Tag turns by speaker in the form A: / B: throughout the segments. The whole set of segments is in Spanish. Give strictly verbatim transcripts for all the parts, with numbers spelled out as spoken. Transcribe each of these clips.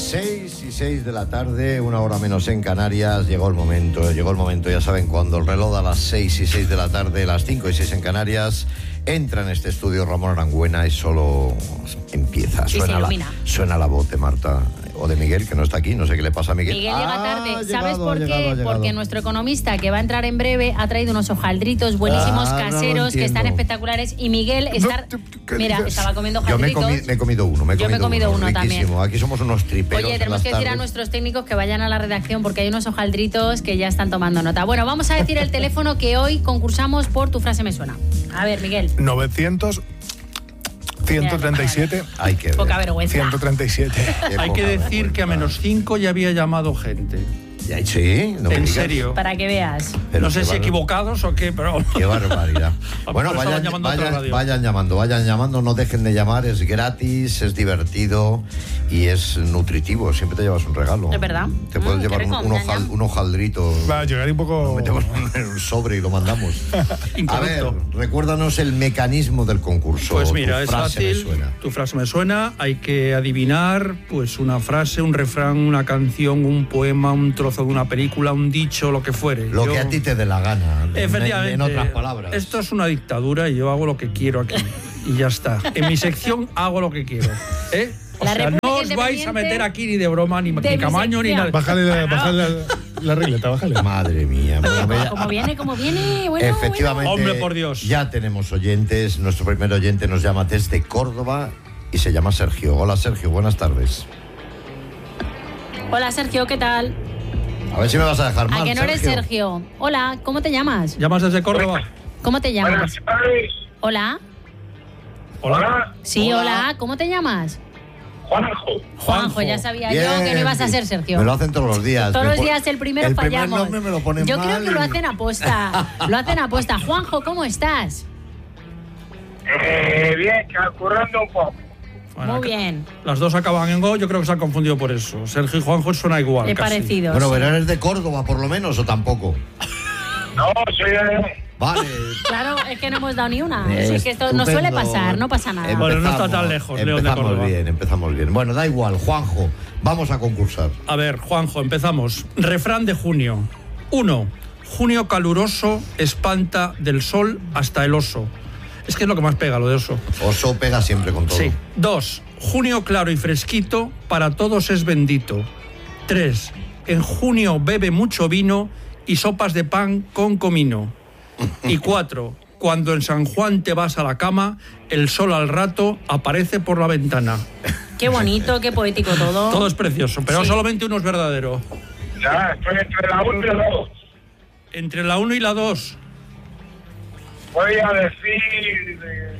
A: seis y seis de la tarde, una hora menos en Canarias. Llegó el momento, llegó el momento, ya saben, cuando el reloj da las seis y seis de la tarde, las cinco y seis en Canarias, entra en este estudio Ramón Arangüena y solo empieza. Suena, la, suena la voz de Marta o de Miguel, que no está aquí, no sé qué le pasa a Miguel.
B: Miguel llega tarde,
A: ah,
B: ¿sabes
A: llegado,
B: por qué?
A: Llegado,
B: Porque nuestro economista, que va a entrar en breve, ha traído unos hojaldritos buenísimos,
A: ah,
B: caseros,
A: no
B: que están espectaculares, y Miguel está...
C: No,
B: mira,
C: dices?
B: estaba comiendo
A: Yo
B: hojaldritos.
A: me, comi, me he comido uno, me he
B: Yo
A: comido,
B: me he comido uno, uno
A: riquísimo.
B: también.
A: Aquí somos unos triperos.
B: Oye, tenemos que decir
A: tardes.
B: a nuestros técnicos que vayan a la redacción porque hay unos hojaldritos que ya están tomando nota. Bueno, vamos a decir el teléfono que hoy concursamos por Tu Frase Me Suena. A ver, Miguel.
C: novecientos ciento treinta y siete.
A: Hay que ver.
B: Poca vergüenza.
C: ciento treinta y siete.
D: Hay que decir que a menos cinco ya había llamado gente.
A: Ya, sí, no me
D: En
A: digas.
D: serio.
B: Para que veas.
A: Pero
D: no sé
A: qué
D: si
A: bar-
D: equivocados o qué, pero...
A: Qué barbaridad. Bueno,
D: Estaban
A: vayan,
D: llamando a otra
A: vayan,
D: radio.
A: vayan llamando, vayan llamando, no dejen de llamar, es gratis, es divertido y es nutritivo, siempre te llevas un regalo.
B: Es verdad.
A: Te puedes
B: Mm,
A: llevar
B: qué
A: un,
B: rico,
A: un,
B: ñam,
A: hojal-
B: ñam.
A: un hojaldrito.
C: Va a llegar un poco...
A: Lo metemos en un sobre y lo mandamos. A ver,
D: Incorrecto.
A: recuérdanos el mecanismo del concurso.
D: Pues mira,
A: Tu
D: es
A: frase me
D: fácil.
A: suena.
D: Tu frase me suena. Hay que adivinar pues una frase, un refrán, una canción, un poema, un trozo de una película, un dicho, lo que fuere.
A: Lo
D: Yo-
A: que a ti te dé la gana. en-
D: Efectivamente.
A: En, otras palabras.
D: Esto es una dictadura y yo hago lo que quiero aquí. Y ya está. En mi sección hago lo que quiero. ¿Eh? O
B: La
D: sea,
B: República
D: no os vais a
B: Independiente
D: meter aquí ni de broma, ni,
B: de
D: ni
B: mi
D: camaño, ni
B: sección.
D: nada.
C: Bájale, la, bájale la, la regleta, bájale.
A: Madre mía. Bueno, vaya-
B: Como viene, como viene. Bueno,
A: Efectivamente,
D: bueno. Hombre, por Dios.
A: ya tenemos oyentes. Nuestro primer oyente nos llama desde Córdoba y se llama Sergio. Hola, Sergio, buenas tardes.
B: bueno. Hola, Sergio, ¿qué tal?
A: A ver si me vas a dejar mal,
B: ¿A que no eres Sergio? Hola, ¿cómo te llamas?
D: ¿Llamas desde Córdoba?
B: ¿Cómo te llamas?
E: Buenas tardes.
B: Hola.
E: Hola.
B: Sí,
A: Hola.
B: hola, ¿cómo te llamas?
E: Juanjo.
B: Juanjo, ya sabía
A: Bien.
B: yo que no ibas a ser Sergio.
A: Me lo hacen todos los días.
B: Todos
A: Me
B: los
A: pon-
B: días el primero
A: el primer
B: fallamos.
A: nombre me lo ponen
B: Yo
A: mal
B: creo que lo
A: y-
B: hacen aposta. Lo hacen aposta. Juanjo, ¿cómo estás?
E: Eh, bien, currando un poco.
D: Bueno,
B: Muy bien.
D: Las dos acaban en go, yo creo que se han confundido por eso. Sergio y Juanjo suena igual.
B: He
D: casi.
B: parecido.
A: Bueno,
B: sí.
A: pero eres de Córdoba, por lo menos, o tampoco.
E: No, soy de...
A: Vale.
B: Claro, es que no hemos dado ni una.
A: Eh,
B: Así es que esto no suele
A: estupendo.
B: pasar, no pasa nada.
D: Bueno, no está
A: Empezamos-
D: tan lejos, León de
A: Empezamos
D: Córdoba.
A: bien, empezamos bien. Bueno, da igual, Juanjo, vamos a concursar.
D: A ver, Juanjo, empezamos. Refrán de junio. Uno. Junio caluroso espanta del sol hasta el oso. Es que es lo que más pega, lo de oso.
A: Oso pega siempre con todo.
D: Sí. Dos. Junio claro y fresquito, para todos es bendito. Tres. En junio bebe mucho vino y sopas de pan con comino. Y cuatro. Cuando en San Juan te vas a la cama, el sol al rato aparece por la ventana.
B: Qué bonito, qué poético todo.
D: Todo es precioso, pero
B: Sí.
D: solamente uno es verdadero.
E: Ya, estoy entre la uno y la dos.
D: Entre la uno y la dos.
E: Voy a decir... eh,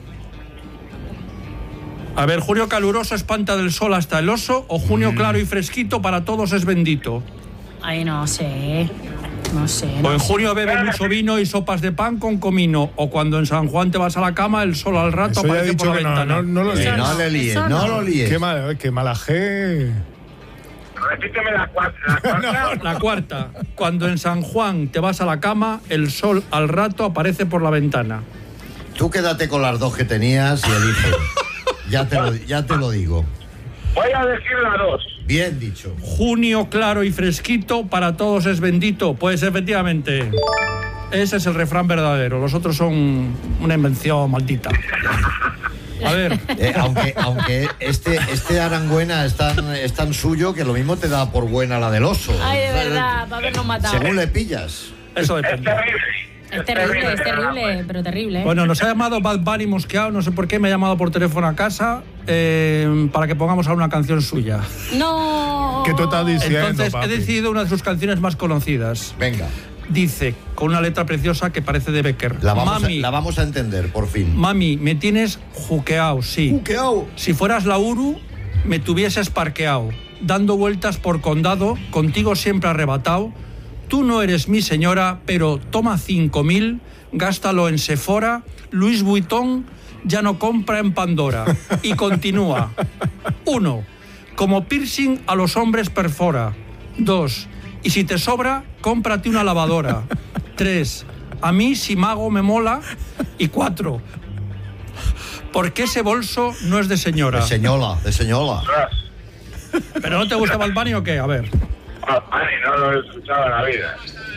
D: A ver, junio caluroso espanta del sol hasta el oso, o junio claro y fresquito para todos es bendito.
B: Ay, no sé. No sé.
D: O
B: No
D: en
B: sé.
D: junio bebe mucho vino y sopas de pan con comino, o cuando en San Juan te vas a la cama, el sol al rato
C: Eso ya he
D: aparece por
C: dicho
D: la
C: que no,
D: ventana.
C: no, no lo
A: Que
B: Eso
A: no
B: no,
A: le líes,
B: eso
A: no
B: no.
A: lo líes.
C: Qué mala, qué mala G.
E: repíteme la cuarta. La cuarta.
D: La cuarta, cuando en San Juan te vas a la cama, el sol al rato aparece por la ventana.
A: Tú quédate con las dos que tenías y elige. ya, te lo, ya te lo digo.
E: Voy a decir la dos.
A: Bien dicho.
D: Junio claro y fresquito, para todos es bendito. Pues efectivamente, ese es el refrán verdadero. Los otros son una invención maldita. A ver,
A: Eh, aunque aunque este, este Arangüena es tan, es tan suyo que lo mismo te da por buena la del oso.
B: Ay, de verdad, para habernos matado.
A: Según le pillas.
D: eso
E: Es
D: depende.
E: terrible.
B: Es terrible, es terrible, pero terrible.
D: Bueno, nos ha llamado Bad Bunny mosqueado, no sé por qué, me ha llamado por teléfono a casa eh, para que pongamos a una canción suya.
B: No.
C: ¿Qué tú estás diciendo,
D: Entonces
C: papi?
D: he decidido una de sus canciones más conocidas.
A: Venga,
D: Dice, con una letra preciosa que parece de Becker.
A: la vamos,
D: Mami,
A: a, la vamos a entender, por fin.
D: mami, me tienes juqueao, sí.
A: Juqueao.
D: Si fueras la Uru, me tuvieses parqueado, dando vueltas por condado, contigo siempre arrebatado. Tú no eres mi señora, pero toma cinco mil, gástalo en Sephora, Louis Vuitton ya no compra en Pandora. Y continúa. Uno, como piercing a los hombres perfora. Dos, y si te sobra, cómprate una lavadora. Tres, a mí si mago me mola. Y cuatro, ¿por qué ese bolso no es de señora?
A: De señola, de señola.
E: Ostras.
D: ¿Pero no te gusta Bad Bunny o qué? A ver.
E: Bad Bunny no lo he escuchado en la vida.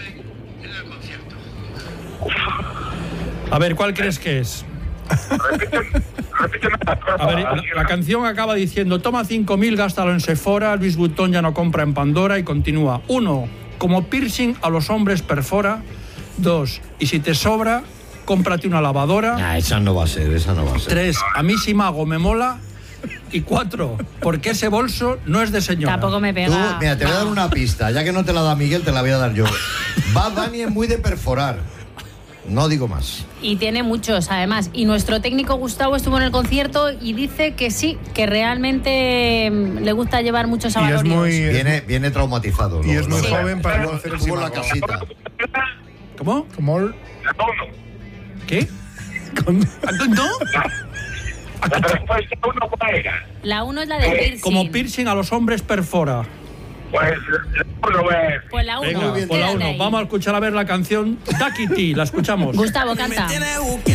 D: A ver, ¿cuál crees que es?
E: Repíteme, repíteme las cosas.
D: A ver, la, la canción acaba diciendo: toma cinco mil, gástalo en Sephora, Luis Vuitton ya no compra en Pandora, y continúa. Uno, como piercing a los hombres perfora. Dos, y si te sobra, cómprate una lavadora.
A: Ah, esa no va a ser, esa no va a ser.
D: Tres, a mí si mago me mola. Y cuatro, porque ese bolso no es de señora.
B: Tampoco me
A: Tú,
B: pega.
A: mira, te voy a dar
B: No.
A: una pista. Ya que no te la da Miguel, te la voy a dar yo. Bad Bunny es muy de perforar. No digo más.
B: Y tiene muchos, además. Y nuestro técnico Gustavo estuvo en el concierto y dice que sí, que realmente mm, le gusta llevar muchos
C: Y es
B: abalorios.
C: muy,
A: Viene, viene traumatizado.
C: y
A: luego,
C: es muy
A: luego.
C: joven para no hacer el
A: Estuvo en la
C: simago.
A: casita.
D: ¿Cómo?
C: Como el-
E: La uno.
D: ¿Qué?
C: con-
D: ¿No?
E: La respuesta uno, ¿cuál era?
B: La uno es la de piercing.
D: Como piercing a los hombres perfora.
E: Pues la uno es.
B: Pues la uno.
D: Venga,
A: bien,
D: por la
B: quédate
D: uno.
B: ahí.
D: Vamos a escuchar a ver la canción Duckity. La escuchamos.
B: Gustavo, canta.